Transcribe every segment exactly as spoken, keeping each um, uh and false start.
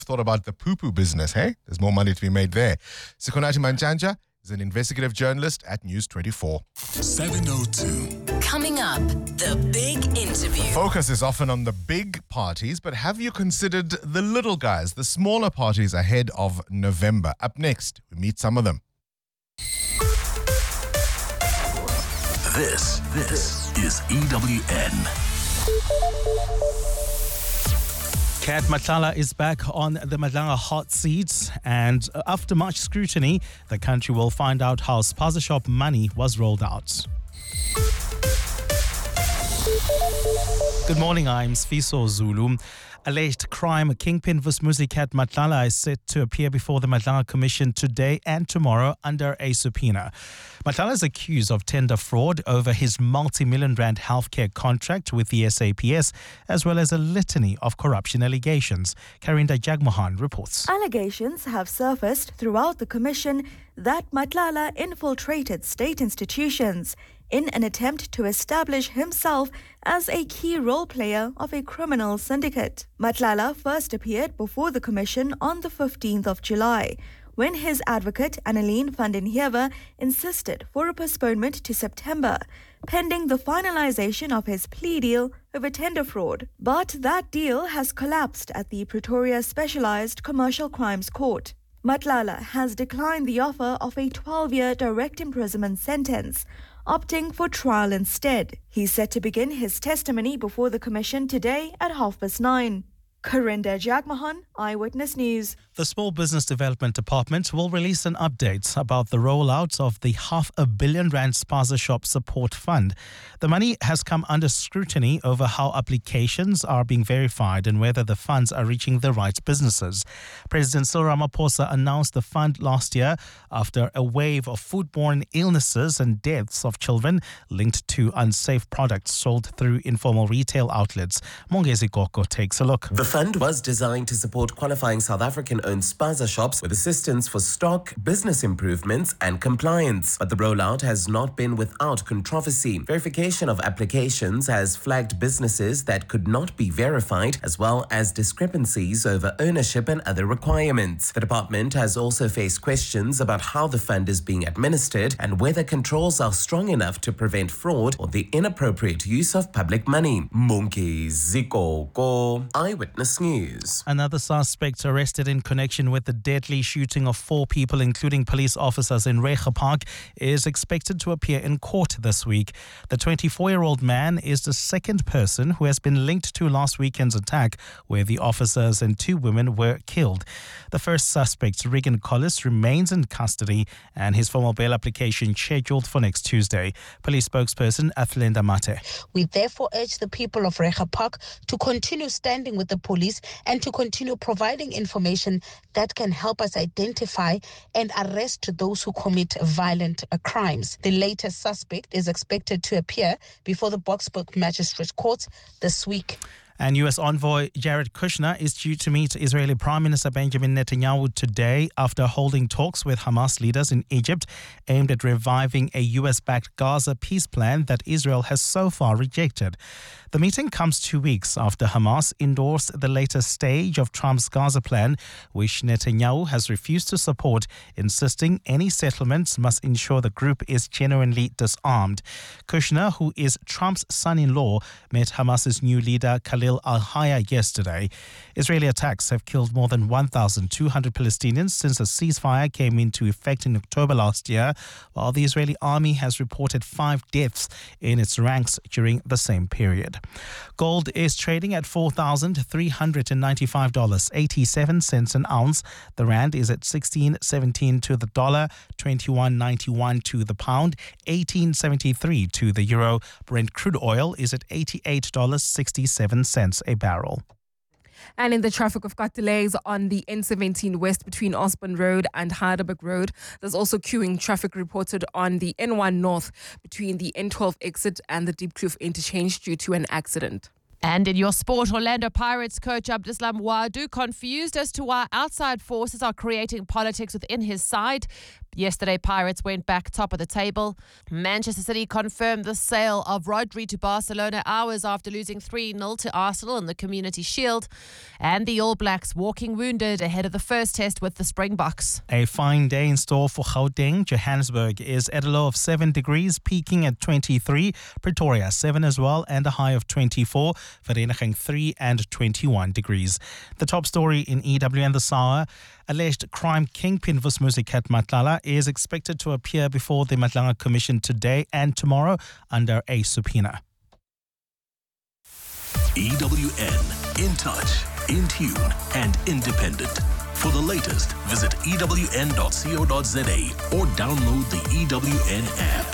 thought about the poo-poo business, hey? There's more money to be made there. Sikonati Manjanja is an investigative journalist at News twenty-four. seven oh two. Coming up, the big interview. Focus is often on the big parties, but have you considered the little guys, the smaller parties ahead of November? Up next, we meet some of them. This, this is E W N. Kat Matlala is back on the Madlanga hot seat, and after much scrutiny, the country will find out how Spaza Shop money was rolled out. Good morning, I'm Sfiso Zulu. Alleged crime kingpin Vusmuzi Kat Matlala is set to appear before the Madlanga Commission today and tomorrow under a subpoena. Matlala is accused of tender fraud over his multi-million rand healthcare contract with the S A P S, as well as a litany of corruption allegations. Karinda Jagmohan reports. Allegations have surfaced throughout the commission that Matlala infiltrated state institutions in an attempt to establish himself as a key role player of a criminal syndicate. Matlala first appeared before the commission on the fifteenth of July, when his advocate Annalene van den Heever insisted for a postponement to September, pending the finalization of his plea deal over tender fraud. But that deal has collapsed at the Pretoria Specialized Commercial Crimes Court. Matlala has declined the offer of a twelve-year direct imprisonment sentence, opting for trial instead. He's set to begin his testimony before the commission today at half past nine. Karinda Jagmohan, Eyewitness News. The Small Business Development Department will release an update about the rollout of the half a billion rand Spaza Shop Support Fund. The money has come under scrutiny over how applications are being verified and whether the funds are reaching the right businesses. President Cyril Ramaphosa announced the fund last year after a wave of foodborne illnesses and deaths of children linked to unsafe products sold through informal retail outlets. Mongezi Koko takes a look. The fund was designed to support qualifying South African-owned Spaza shops with assistance for stock, business improvements and compliance. But the rollout has not been without controversy. Verification of applications has flagged businesses that could not be verified, as well as discrepancies over ownership and other requirements. The department has also faced questions about how the fund is being administered and whether controls are strong enough to prevent fraud or the inappropriate use of public money. Monkey Ziko Go, Eyewitness News. Another suspect arrested in connection with the deadly shooting of four people, including police officers in Reiger Park, is expected to appear in court this week. The twenty-four-year-old man is the second person who has been linked to last weekend's attack, where the officers and two women were killed. The first suspect, Regan Collis, remains in custody and his formal bail application scheduled for next Tuesday. Police spokesperson Athlenda Mate. We therefore urge the people of Reiger Park to continue standing with the police and to continue providing information that can help us identify and arrest those who commit violent uh, crimes. The latest suspect is expected to appear before the Boksburg Magistrate Court this week. And U S envoy Jared Kushner is due to meet Israeli Prime Minister Benjamin Netanyahu today after holding talks with Hamas leaders in Egypt aimed at reviving a U S-backed Gaza peace plan that Israel has so far rejected. The meeting comes two weeks after Hamas endorsed the latest stage of Trump's Gaza plan, which Netanyahu has refused to support, insisting any settlements must ensure the group is genuinely disarmed. Kushner, who is Trump's son-in-law, met Hamas's new leader Khalil al-Hayya yesterday. Israeli attacks have killed more than one thousand two hundred Palestinians since a ceasefire came into effect in October last year, while the Israeli army has reported five deaths in its ranks during the same period. Gold is trading at four thousand three hundred ninety-five dollars and eighty-seven cents an ounce. The rand is at sixteen seventeen to the dollar, twenty-one ninety-one to the pound, eighteen seventy-three to the euro. Brent crude oil is at eighty-eight dollars and sixty-seven cents a barrel. And in the traffic, we've got delays on the N seventeen West between Osborne Road and Heidelberg Road. There's also queuing traffic reported on the N one North between the N twelve exit and the Deep Kloof interchange due to an accident. And in your sport, Orlando Pirates coach Abdeslam Wadu confused as to why outside forces are creating politics within his side. Yesterday, Pirates went back top of the table. Manchester City confirmed the sale of Rodri to Barcelona hours after losing three nil to Arsenal in the Community Shield. And the All Blacks walking wounded ahead of the first test with the Springboks. A fine day in store for Gauteng. Johannesburg is at a low of seven degrees, peaking at twenty-three. Pretoria, seven as well, and a high of twenty-four. Vereeniging, three and twenty-one degrees. The top story in E W N this hour. Alleged crime kingpin Vusmusikat Matlala is expected to appear before the Matlanga Commission today and tomorrow under a subpoena. E W N, in touch, in tune, and independent. For the latest, visit E W N dot co dot za or download the E W N app.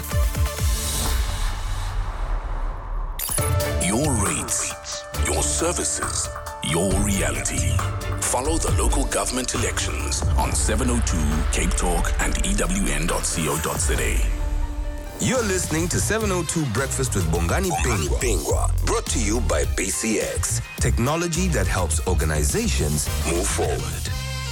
Your rates, your services, your reality. Follow the local government elections on seven oh two Cape Talk and E W N dot co dot za. You're listening to seven oh two Breakfast with Bongani Pingwa, brought to you by B C X, technology that helps organizations move forward.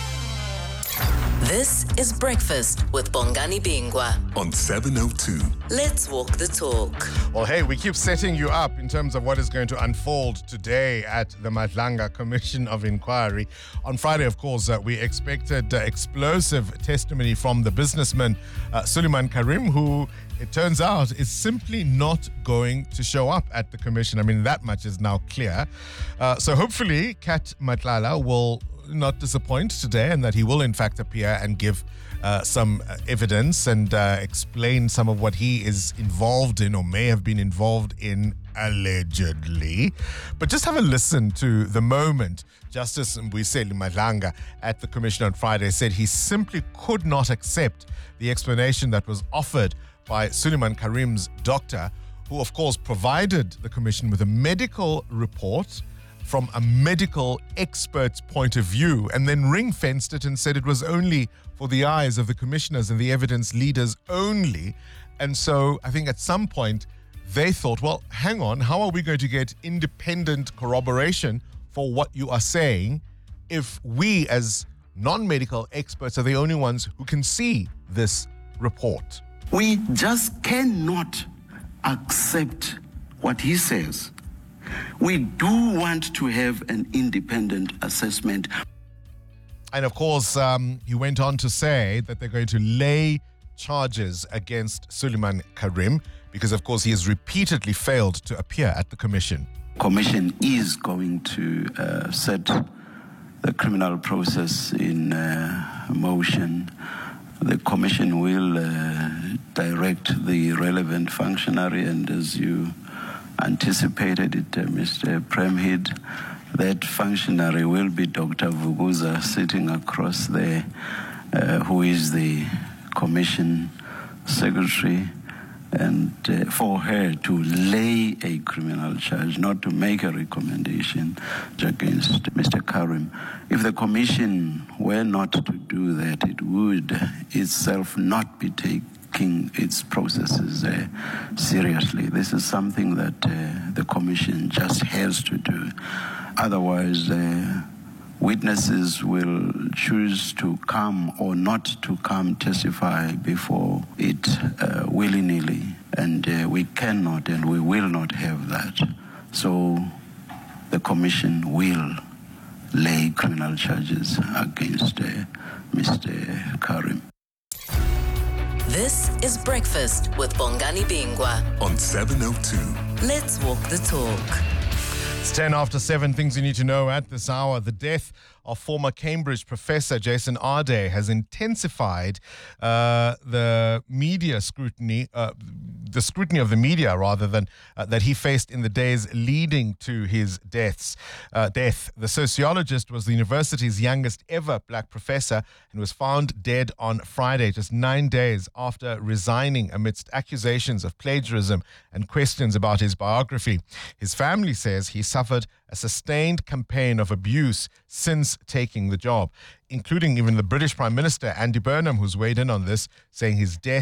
This is Breakfast with Bongani Bingwa on seven oh two. Let's walk the talk. Well, hey, we keep setting you up in terms of what is going to unfold today at the Matlanga Commission of Inquiry. On Friday, of course, uh, we expected uh, explosive testimony from the businessman uh, Suleiman Karim, who it turns out is simply not going to show up at the commission. I mean, that much is now clear. Uh, so hopefully, Kat Matlala will not disappoint today, and that he will in fact appear and give uh, some uh, evidence and uh, explain some of what he is involved in or may have been involved in allegedly. But just have a listen to the moment Justice Mbuyiseli Madlanga at the commission on Friday said he simply could not accept the explanation that was offered by Suleiman Karim's doctor, who of course provided the commission with a medical report from a medical expert's point of view, and then ring-fenced it and said it was only for the eyes of the commissioners and the evidence leaders only. And so I think at some point they thought, well, hang on, how are we going to get independent corroboration for what you are saying if we as non-medical experts are the only ones who can see this report? We just cannot accept what he says. We do want to have an independent assessment. And of course, um, he went on to say that they're going to lay charges against Suleiman Karim because, of course, he has repeatedly failed to appear at the commission. Commission is going to uh, set the criminal process in uh, motion. The commission will uh, direct the relevant functionary, and as you anticipated it, uh, Mister Premhid, that functionary will be Doctor Vuguza sitting across there, uh, who is the commission secretary, and uh, for her to lay a criminal charge, not to make a recommendation against Mister Karim. If the commission were not to do that, it would itself not be taking its processes uh, seriously. This is something that uh, the commission just has to do. Otherwise, uh, witnesses will choose to come or not to come testify before it uh, willy-nilly, and uh, we cannot and we will not have that. So the commission will lay criminal charges against uh, Mister Karim. This is Breakfast with Bongani Bingwa on seven oh two. Let's walk the talk. It's ten after seven. Things you need to know at this hour. The death of former Cambridge professor Jason Arday has intensified uh, the media scrutiny, uh, the scrutiny of the media rather than uh, that he faced in the days leading to his deaths. Uh, death. The sociologist was the university's youngest ever black professor and was found dead on Friday, just nine days after resigning amidst accusations of plagiarism and questions about his biography. His family says he suffered a sustained campaign of abuse since taking the job, including even the British Prime Minister, Andy Burnham, who's weighed in on this, saying his death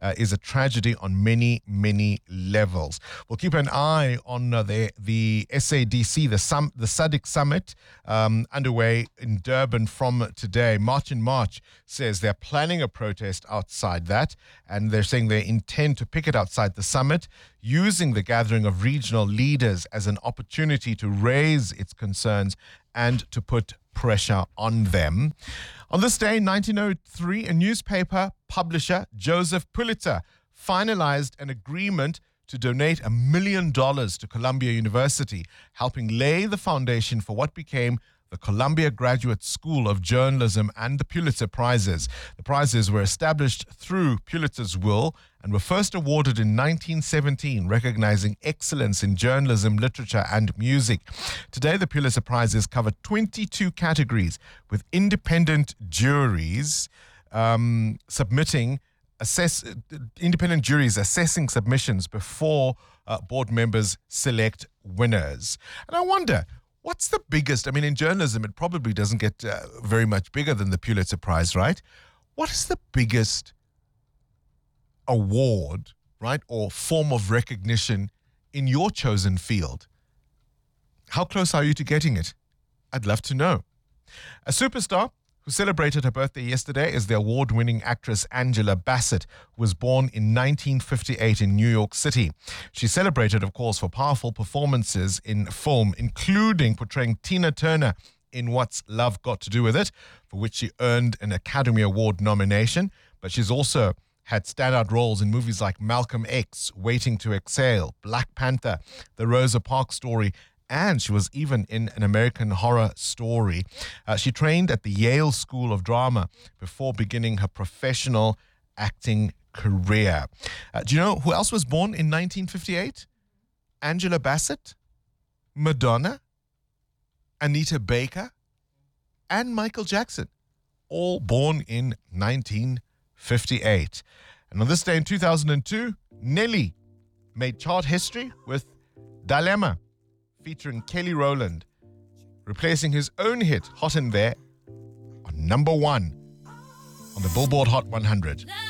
uh, is a tragedy on many, many levels. We'll keep an eye on uh, the, the S A D C, the, sum, the S A D C Summit, um, underway in Durban from today. March in March says they're planning a protest outside that, and they're saying they intend to picket outside the summit, using the gathering of regional leaders as an opportunity to raise its concerns and to put pressure on them. On this day in nineteen oh three, a newspaper publisher, Joseph Pulitzer, finalized an agreement to donate a million dollars to Columbia University, helping lay the foundation for what became the Columbia Graduate School of Journalism and the Pulitzer Prizes. The prizes were established through Pulitzer's will and were first awarded in nineteen seventeen, recognizing excellence in journalism, literature, and music. Today, the Pulitzer Prizes cover twenty-two categories, with independent juries um, submitting assess independent juries assessing submissions before uh, board members select winners. And I wonder, what's the biggest? I mean, in journalism, it probably doesn't get uh, very much bigger than the Pulitzer Prize, right? What is the biggest award, right, or form of recognition in your chosen field? How close are you to getting it? I'd love to know. A superstar who celebrated her birthday yesterday is the award-winning actress Angela Bassett, who was born in nineteen fifty-eight in New York City. She celebrated, of course, for powerful performances in film, including portraying Tina Turner in What's Love Got to Do With It, for which she earned an Academy Award nomination. But she's also had standout roles in movies like Malcolm X, Waiting to Exhale, Black Panther, The Rosa Parks Story, and she was even in An American Horror Story. Uh, she trained at the Yale School of Drama before beginning her professional acting career. Uh, do you know who else was born in nineteen fifty-eight? Angela Bassett, Madonna, Anita Baker, and Michael Jackson, all born in nineteen fifty-eight. And on this day in two thousand two, Nelly made chart history with Dilemma, featuring Kelly Rowland, replacing his own hit, Hot in There, on number one on the Billboard Hot one hundred.